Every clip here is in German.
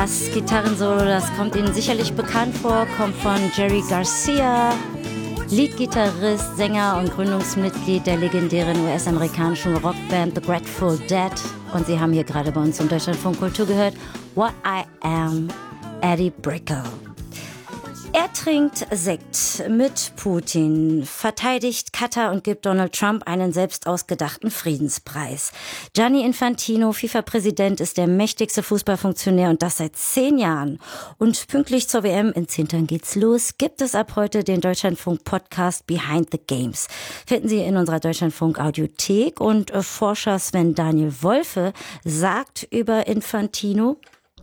Bass-Gitarrensolo, das kommt Ihnen sicherlich bekannt vor, kommt von Jerry Garcia, Leadgitarrist, Sänger und Gründungsmitglied der legendären US-amerikanischen Rockband The Grateful Dead. Und Sie haben hier gerade bei uns im Deutschlandfunk Kultur gehört, What I Am, Eddie Brickell. Er trinkt Sekt mit Putin, verteidigt Katar und gibt Donald Trump einen selbst ausgedachten Friedenspreis. Gianni Infantino, FIFA-Präsident, ist der mächtigste Fußballfunktionär und das seit 10 Jahren. Und pünktlich zur WM in 10 Tagen geht's los, gibt es ab heute den Deutschlandfunk-Podcast Behind the Games. Finden Sie in unserer Deutschlandfunk-Audiothek und Forscher Sven Daniel Wolfe sagt über Infantino: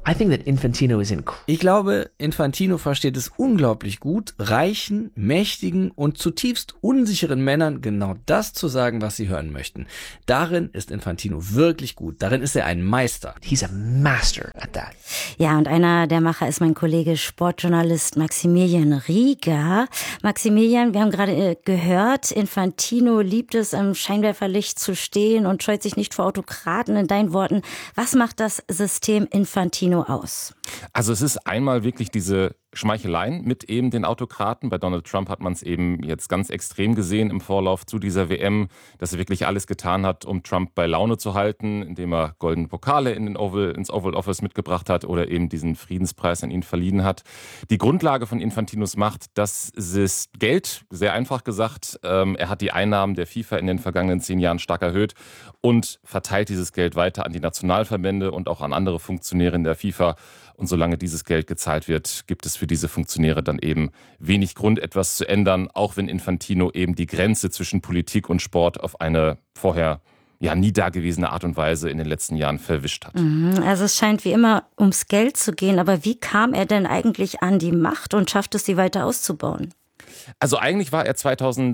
Ich glaube, Infantino versteht es unglaublich gut, reichen, mächtigen und zutiefst unsicheren Männern genau das zu sagen, was sie hören möchten. Darin ist Infantino wirklich gut. Darin ist er ein Meister. He's a master at that. Ja, und einer der Macher ist mein Kollege Sportjournalist Maximilian Rieger. Maximilian, wir haben gerade gehört, Infantino liebt es, im Scheinwerferlicht zu stehen und scheut sich nicht vor Autokraten. In deinen Worten, was macht das System Infantino aus? Also es ist einmal wirklich diese Schmeicheleien mit eben den Autokraten. Bei Donald Trump hat man es eben jetzt ganz extrem gesehen im Vorlauf zu dieser WM, dass er wirklich alles getan hat, um Trump bei Laune zu halten, indem er goldene Pokale ins Oval Office mitgebracht hat oder eben diesen Friedenspreis an ihn verliehen hat. Die Grundlage von Infantinos Macht, das ist Geld, sehr einfach gesagt. Er hat die Einnahmen der FIFA in den vergangenen 10 Jahren stark erhöht und verteilt dieses Geld weiter an die Nationalverbände und auch an andere Funktionäre in der FIFA. Und solange dieses Geld gezahlt wird, gibt es für diese Funktionäre dann eben wenig Grund, etwas zu ändern, auch wenn Infantino eben die Grenze zwischen Politik und Sport auf eine vorher nie dagewesene Art und Weise in den letzten Jahren verwischt hat. Also es scheint wie immer ums Geld zu gehen, aber wie kam er denn eigentlich an die Macht und schafft es, sie weiter auszubauen? Also eigentlich war er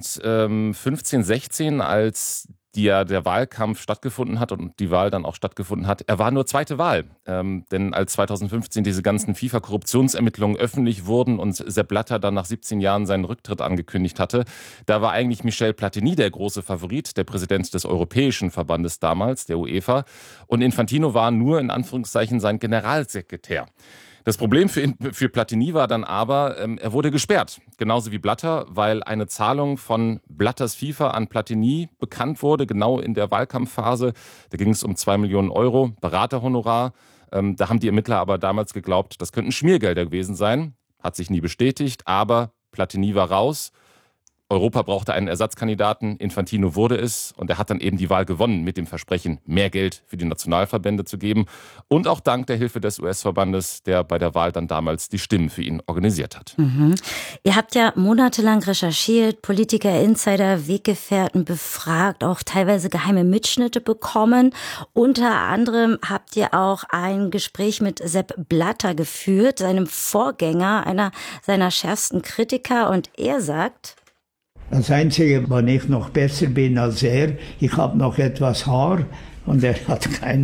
2015, 16, als der Wahlkampf stattgefunden hat und die Wahl dann auch stattgefunden hat. Er war nur zweite Wahl, denn als 2015 diese ganzen FIFA-Korruptionsermittlungen öffentlich wurden und Sepp Blatter dann nach 17 Jahren seinen Rücktritt angekündigt hatte, da war eigentlich Michel Platini der große Favorit, der Präsident des Europäischen Verbandes damals, der UEFA, und Infantino war nur in Anführungszeichen sein Generalsekretär. Das Problem für Platini war dann aber, er wurde gesperrt, genauso wie Blatter, weil eine Zahlung von Blatters FIFA an Platini bekannt wurde, genau in der Wahlkampfphase. Da ging es um 2 Millionen Euro Beraterhonorar. Da haben die Ermittler aber damals geglaubt, das könnten Schmiergelder gewesen sein. Hat sich nie bestätigt, aber Platini war raus. Europa brauchte einen Ersatzkandidaten, Infantino wurde es und er hat dann eben die Wahl gewonnen mit dem Versprechen, mehr Geld für die Nationalverbände zu geben und auch dank der Hilfe des US-Verbandes, der bei der Wahl dann damals die Stimmen für ihn organisiert hat. Ihr habt ja monatelang recherchiert, Politiker, Insider, Weggefährten befragt, auch teilweise geheime Mitschnitte bekommen. Unter anderem habt ihr auch ein Gespräch mit Sepp Blatter geführt, seinem Vorgänger, einer seiner schärfsten Kritiker, und er sagt: Das Einzige, wann ich noch besser bin als er, ich habe noch etwas Haar und er hat keine,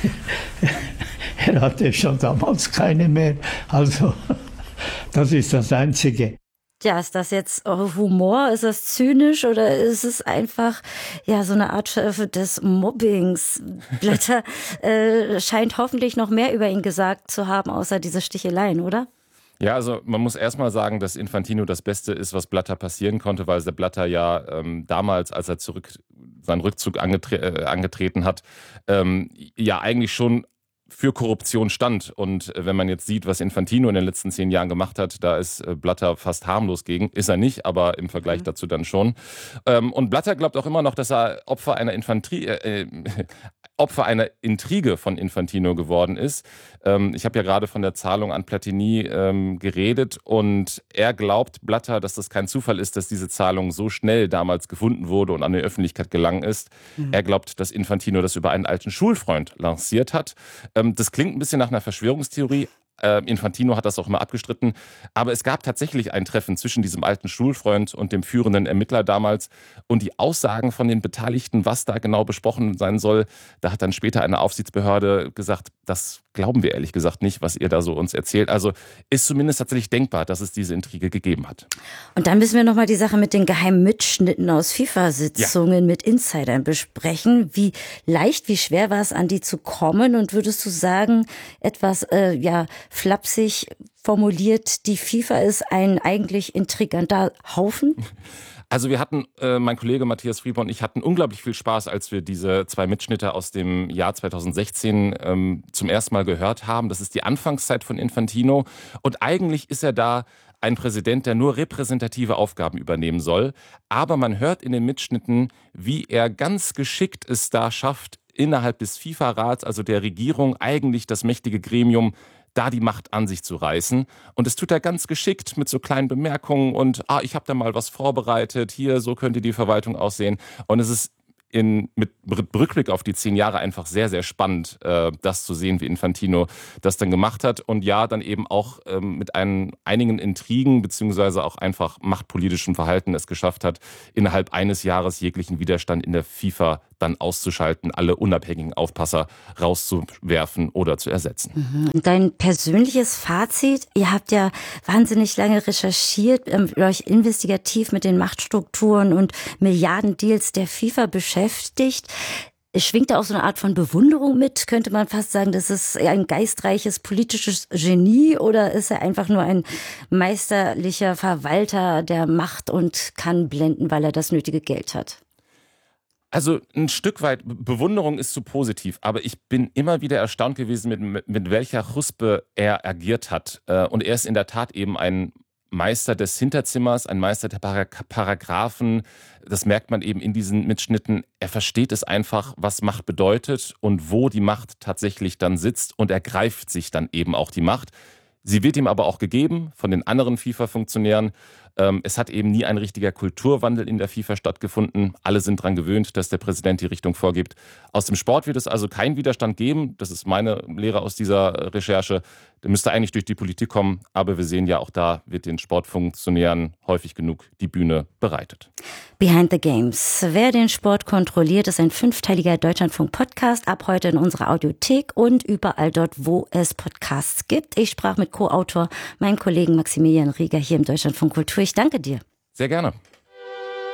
er hatte schon damals keine mehr. Also das ist das Einzige. Ja, ist das jetzt Humor? Ist das zynisch oder ist es einfach so eine Art des Mobbings? Blatter scheint hoffentlich noch mehr über ihn gesagt zu haben, außer diese Sticheleien, oder? Ja, also man muss erstmal sagen, dass Infantino das Beste ist, was Blatter passieren konnte, weil der Blatter ja damals, als er seinen Rückzug angetreten hat, eigentlich schon für Korruption stand. Und wenn man jetzt sieht, was Infantino in den letzten 10 Jahren gemacht hat, da ist Blatter fast harmlos gegen. Ist er nicht, aber im Vergleich dazu dann schon. Und Blatter glaubt auch immer noch, dass er Opfer einer Intrige von Infantino geworden ist. Ich habe ja gerade von der Zahlung an Platini geredet und er glaubt, Blatter, dass das kein Zufall ist, dass diese Zahlung so schnell damals gefunden wurde und an die Öffentlichkeit gelangen ist. Er glaubt, dass Infantino das über einen alten Schulfreund lanciert hat. Das klingt ein bisschen nach einer Verschwörungstheorie. Infantino hat das auch immer abgestritten. Aber es gab tatsächlich ein Treffen zwischen diesem alten Schulfreund und dem führenden Ermittler damals. Und die Aussagen von den Beteiligten, was da genau besprochen sein soll, da hat dann später eine Aufsichtsbehörde gesagt, das glauben wir ehrlich gesagt nicht, was ihr da so uns erzählt. Also ist zumindest tatsächlich denkbar, dass es diese Intrige gegeben hat. Und dann müssen wir nochmal die Sache mit den geheimen Mitschnitten aus FIFA-Sitzungen mit Insidern besprechen. Wie leicht, wie schwer war es, an die zu kommen? Und würdest du sagen, etwas flapsig formuliert, die FIFA ist ein eigentlich intriganter Haufen? Also wir hatten, mein Kollege Matthias Friebe und ich hatten unglaublich viel Spaß, als wir diese 2 Mitschnitte aus dem Jahr 2016 zum ersten Mal gehört haben. Das ist die Anfangszeit von Infantino und eigentlich ist er da ein Präsident, der nur repräsentative Aufgaben übernehmen soll. Aber man hört in den Mitschnitten, wie er ganz geschickt es da schafft, innerhalb des FIFA-Rats, also der Regierung, eigentlich das mächtige Gremium, da die Macht an sich zu reißen. Und das tut er ganz geschickt mit so kleinen Bemerkungen und ich habe da mal was vorbereitet, hier, so könnte die Verwaltung aussehen. Und es ist mit Rückblick auf die 10 Jahre einfach sehr, sehr spannend, das zu sehen, wie Infantino das dann gemacht hat. Und ja, dann eben auch mit einigen Intrigen beziehungsweise auch einfach machtpolitischem Verhalten es geschafft hat, innerhalb eines Jahres jeglichen Widerstand in der FIFA dann auszuschalten, alle unabhängigen Aufpasser rauszuwerfen oder zu ersetzen. Dein persönliches Fazit? Ihr habt ja wahnsinnig lange recherchiert, euch investigativ mit den Machtstrukturen und Milliardendeals der FIFA beschäftigt. Schwingt da auch so eine Art von Bewunderung mit? Könnte man fast sagen, das ist ein geistreiches politisches Genie oder ist er einfach nur ein meisterlicher Verwalter der Macht und kann blenden, weil er das nötige Geld hat? Also ein Stück weit, Bewunderung ist zu positiv, aber ich bin immer wieder erstaunt gewesen, mit welcher Chuspe er agiert hat. Und er ist in der Tat eben ein Meister des Hinterzimmers, ein Meister der Paragraphen. Das merkt man eben in diesen Mitschnitten. Er versteht es einfach, was Macht bedeutet und wo die Macht tatsächlich dann sitzt und er greift sich dann eben auch die Macht. Sie wird ihm aber auch gegeben von den anderen FIFA-Funktionären. Es hat eben nie ein richtiger Kulturwandel in der FIFA stattgefunden. Alle sind daran gewöhnt, dass der Präsident die Richtung vorgibt. Aus dem Sport wird es also keinen Widerstand geben. Das ist meine Lehre aus dieser Recherche. Der müsste eigentlich durch die Politik kommen. Aber wir sehen ja, auch da wird den Sportfunktionären häufig genug die Bühne bereitet. Behind the Games. Wer den Sport kontrolliert, ist ein 5-teiliger Deutschlandfunk-Podcast. Ab heute in unserer Audiothek und überall dort, wo es Podcasts gibt. Ich sprach mit Co-Autor, meinem Kollegen Maximilian Rieger hier im Deutschlandfunk Kultur. Ich danke dir. Sehr gerne.